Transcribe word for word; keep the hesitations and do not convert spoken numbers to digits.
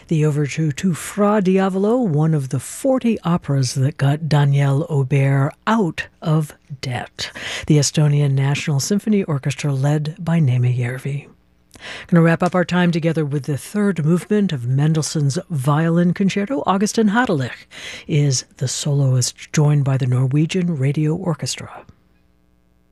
the overture to Fra Diavolo, one of the forty operas that got Daniel Aubert out of debt. The Estonian National Symphony Orchestra led by Neeme Järvi. Going to wrap up our time together with the third movement of Mendelssohn's Violin Concerto. Augustin Hadelich is the soloist, joined by the Norwegian Radio Orchestra.